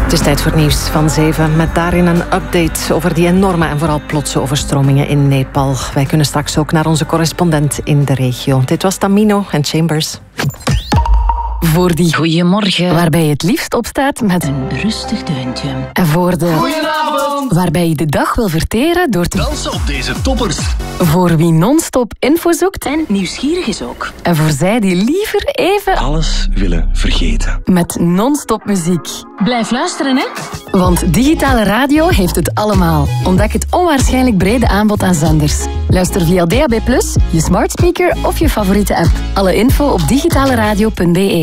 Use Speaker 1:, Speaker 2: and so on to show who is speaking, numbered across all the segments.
Speaker 1: Het is tijd voor het nieuws van 7, met daarin een update over die enorme en vooral plotse overstromingen in Nepal. Wij kunnen straks ook naar onze correspondent in de regio. Dit was Tamino en Chambers. Voor die
Speaker 2: goeiemorgen,
Speaker 1: waarbij je het liefst opstaat met
Speaker 2: een rustig deuntje.
Speaker 1: En voor de
Speaker 3: goedenavond,
Speaker 1: waarbij je de dag wil verteren door te
Speaker 3: dansen op deze toppers.
Speaker 1: Voor wie non-stop info zoekt
Speaker 2: en nieuwsgierig is ook.
Speaker 1: En voor zij die liever even
Speaker 3: alles willen vergeten.
Speaker 1: Met non-stop muziek.
Speaker 2: Blijf luisteren, hè?
Speaker 1: Want digitale radio heeft het allemaal. Ontdek het onwaarschijnlijk brede aanbod aan zenders. Luister via DAB+, je smart speaker of je favoriete app. Alle info op digitaleradio.be.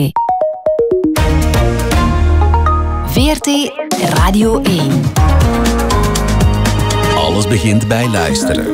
Speaker 1: VRT Radio 1.
Speaker 4: Alles begint bij luisteren.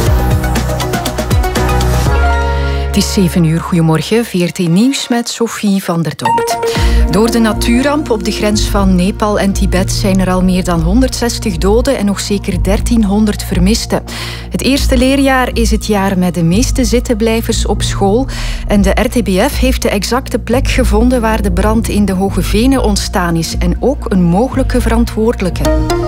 Speaker 1: Het is 7 uur. Goedemorgen. VRT Nieuws met Sophie van der Dood. Door de natuurramp op de grens van Nepal en Tibet zijn er al meer dan 160 doden en nog zeker 1300 vermisten. Het eerste leerjaar is het jaar met de meeste zittenblijvers op school. En de RTBF heeft de exacte plek gevonden waar de brand in de Hoge Venen ontstaan is. En ook een mogelijke verantwoordelijke.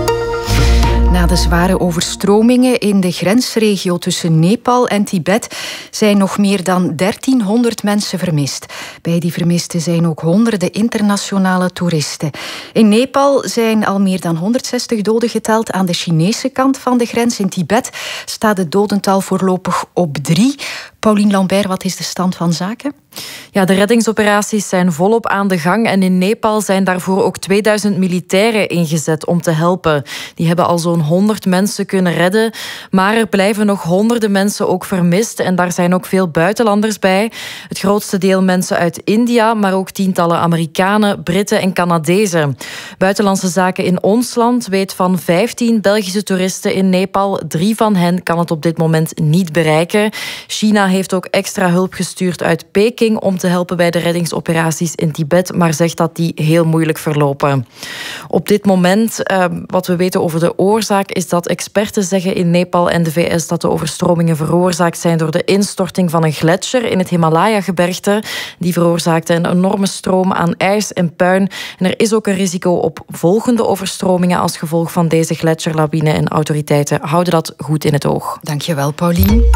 Speaker 1: Na de zware overstromingen in de grensregio tussen Nepal en Tibet zijn nog meer dan 1300 mensen vermist. Bij die vermisten zijn ook honderden internationale toeristen. In Nepal zijn al meer dan 160 doden geteld. Aan de Chinese kant van de grens in Tibet staat het dodental voorlopig op 3. Pauline Lambert, wat is de stand van zaken?
Speaker 5: Ja, de reddingsoperaties zijn volop aan de gang en in Nepal zijn daarvoor ook 2000 militairen ingezet om te helpen. Die hebben al zo'n 100 mensen kunnen redden, maar er blijven nog honderden mensen ook vermist en daar zijn ook veel buitenlanders bij. Het grootste deel mensen uit India, maar ook tientallen Amerikanen, Britten en Canadezen. Buitenlandse Zaken in ons land weet van 15 Belgische toeristen in Nepal. 3 van hen kan het op dit moment niet bereiken. China heeft ook extra hulp gestuurd uit Peking om te helpen bij de reddingsoperaties in Tibet, maar zegt dat die heel moeilijk verlopen. Op dit moment, wat we weten over de oorzaak, is dat experten zeggen in Nepal en de VS dat de overstromingen veroorzaakt zijn door de instorting van een gletsjer in het Himalaya-gebergte. Die veroorzaakte een enorme stroom aan ijs en puin. En er is ook een risico op volgende overstromingen als gevolg van deze gletsjerlawine en autoriteiten houden dat goed in het oog.
Speaker 1: Dankjewel, Pauline.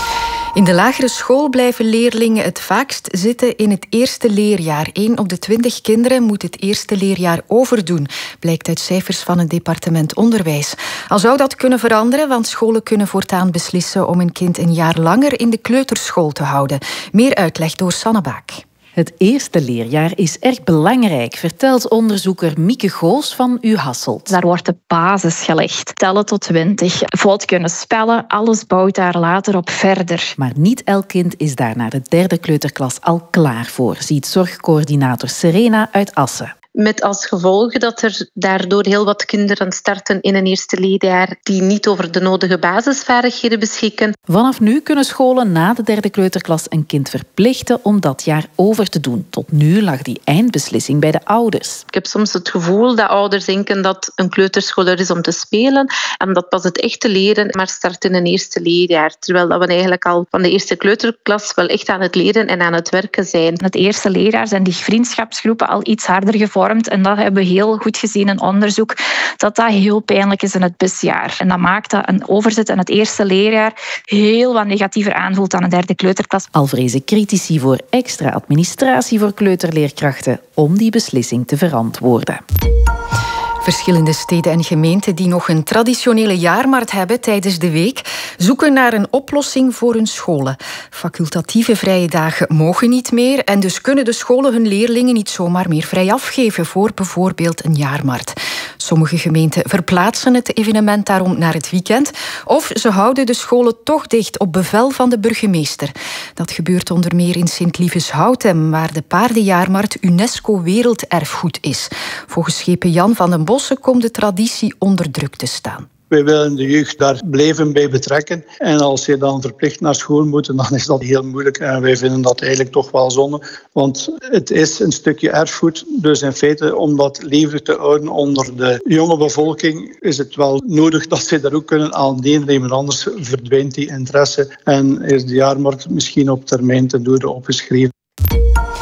Speaker 1: In de lagere school blijven leerlingen het vaakst zitten in het eerste leerjaar. 1 op de 20 kinderen moet het eerste leerjaar overdoen, blijkt uit cijfers van het departement Onderwijs. Al zou dat kunnen veranderen, want scholen kunnen voortaan beslissen om een kind een jaar langer in de kleuterschool te houden. Meer uitleg door Sanne Baak.
Speaker 6: Het eerste leerjaar is erg belangrijk, vertelt onderzoeker Mieke Goos van U Hasselt.
Speaker 7: Daar wordt de basis gelegd. Tellen tot 20, vlot kunnen spellen, alles bouwt daar later op verder.
Speaker 6: Maar niet elk kind is daar na de 3e kleuterklas al klaar voor, ziet zorgcoördinator Serena uit Assen.
Speaker 8: Met als gevolg dat er daardoor heel wat kinderen starten in een eerste leerjaar die niet over de nodige basisvaardigheden beschikken.
Speaker 6: Vanaf nu kunnen scholen na de 3e kleuterklas een kind verplichten om dat jaar over te doen. Tot nu lag die eindbeslissing bij de ouders.
Speaker 8: Ik heb soms het gevoel dat ouders denken dat een kleuterschool er is om te spelen en dat pas het echte leren maar start in een eerste leerjaar. Terwijl dat we eigenlijk al van de eerste kleuterklas wel echt aan het leren en aan het werken zijn.
Speaker 7: In het eerste leerjaar zijn die vriendschapsgroepen al iets harder gevormd. En dat hebben we heel goed gezien in onderzoek, dat heel pijnlijk is in het busjaar. En dat maakt dat een overzet in het eerste leerjaar heel wat negatiever aanvoelt dan een 3e kleuterklas.
Speaker 6: Al vrezen critici voor extra administratie voor kleuterleerkrachten om die beslissing te verantwoorden.
Speaker 1: Verschillende steden en gemeenten die nog een traditionele jaarmarkt hebben tijdens de week, zoeken naar een oplossing voor hun scholen. Facultatieve vrije dagen mogen niet meer en dus kunnen de scholen hun leerlingen niet zomaar meer vrij afgeven voor bijvoorbeeld een jaarmarkt. Sommige gemeenten verplaatsen het evenement daarom naar het weekend of ze houden de scholen toch dicht op bevel van de burgemeester. Dat gebeurt onder meer in Sint-Lievens-Houtem, waar de paardenjaarmarkt UNESCO werelderfgoed is. Volgens schepen Jan van den Bossen komt de traditie onder druk te staan.
Speaker 9: Wij willen de jeugd daar blijven bij betrekken. En als ze dan verplicht naar school moeten, dan is dat heel moeilijk. En wij vinden dat eigenlijk toch wel zonde. Want het is een stukje erfgoed. Dus in feite, om dat levendig te houden onder de jonge bevolking, is het wel nodig dat ze daar ook kunnen aan deelnemen. Anders verdwijnt die interesse en is de jaarmarkt misschien op termijn ten dode opgeschreven.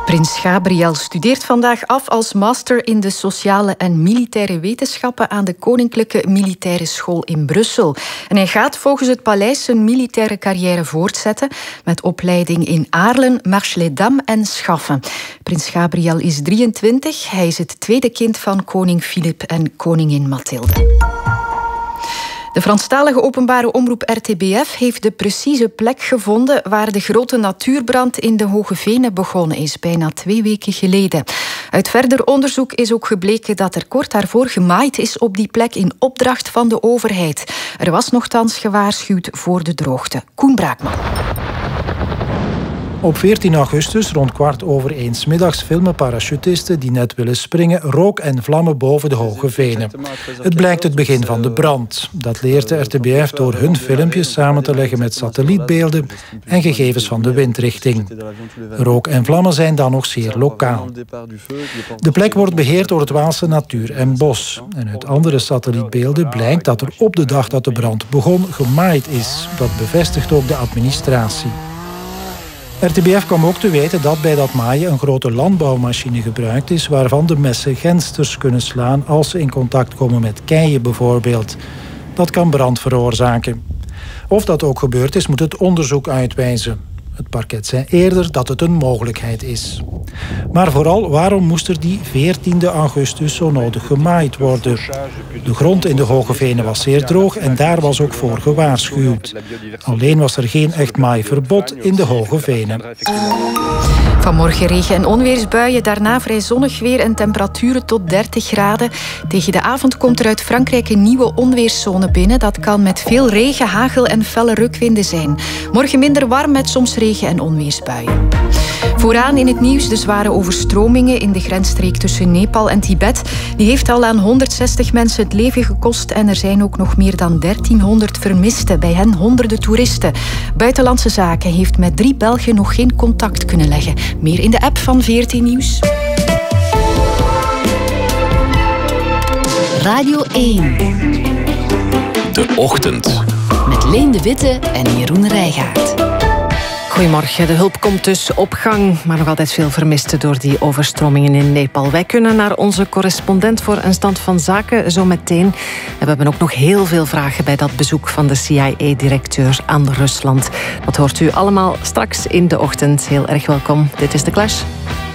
Speaker 1: Prins Gabriel studeert vandaag af als master in de sociale en militaire wetenschappen aan de Koninklijke Militaire School in Brussel. En hij gaat volgens het paleis zijn militaire carrière voortzetten met opleiding in Aarlen, Marche-les-Dames en Schaffen. Prins Gabriel is 23. Hij is het tweede kind van koning Filip en koningin Mathilde. De Franstalige openbare omroep RTBF heeft de precieze plek gevonden waar de grote natuurbrand in de Hoge Venen begonnen is, bijna 2 weken geleden. Uit verder onderzoek is ook gebleken dat er kort daarvoor gemaaid is op die plek in opdracht van de overheid. Er was nochtans gewaarschuwd voor de droogte. Koen Braakman.
Speaker 10: Op 14 augustus, rond 1:15 's middags, filmen parachutisten die net willen springen rook en vlammen boven de Hoge Venen. Het blijkt het begin van de brand. Dat leert de RTBF door hun filmpjes samen te leggen met satellietbeelden en gegevens van de windrichting. Rook en vlammen zijn dan nog zeer lokaal. De plek wordt beheerd door het Waalse Natuur en Bos. En uit andere satellietbeelden blijkt dat er op de dag dat de brand begon gemaaid is. Dat bevestigt ook de administratie. RTBF kwam ook te weten dat bij dat maaien een grote landbouwmachine gebruikt is, waarvan de messen gensters kunnen slaan als ze in contact komen met keien bijvoorbeeld. Dat kan brand veroorzaken. Of dat ook gebeurd is, moet het onderzoek uitwijzen. Het parket zei eerder dat het een mogelijkheid is. Maar vooral, waarom moest er die 14 augustus zo nodig gemaaid worden? De grond in de Hoge Venen was zeer droog en daar was ook voor gewaarschuwd. Alleen was er geen echt maaiverbod in de Hoge Venen.
Speaker 1: Vanmorgen regen- en onweersbuien, daarna vrij zonnig weer en temperaturen tot 30 graden. Tegen de avond komt er uit Frankrijk een nieuwe onweerszone binnen. Dat kan met veel regen, hagel en felle rukwinden zijn. Morgen minder warm met soms regen- en onweersbuien. Vooraan in het nieuws de zware overstromingen in de grensstreek tussen Nepal en Tibet. Die heeft al aan 160 mensen het leven gekost en er zijn ook nog meer dan 1300 vermisten. Bij hen honderden toeristen. Buitenlandse Zaken heeft met 3 Belgen nog geen contact kunnen leggen. Meer in de app van VRT Nieuws.
Speaker 2: Radio 1.
Speaker 4: De Ochtend.
Speaker 2: Met Leen de Witte en Jeroen Rijgaard.
Speaker 5: Goedemorgen. De hulp komt dus op gang, maar nog altijd veel vermisten door die overstromingen in Nepal. Wij kunnen naar onze correspondent voor een stand van zaken zo meteen. En we hebben ook nog heel veel vragen bij dat bezoek van de CIA-directeur aan Rusland. Dat hoort u allemaal straks in de ochtend. Heel erg welkom. Dit is The Clash.